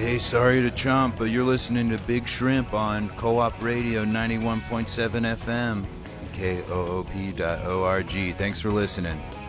Hey, sorry to chomp, but you're listening to Big Shrimp on Co-op Radio 91.7 FM, KOOP.org. Thanks for listening.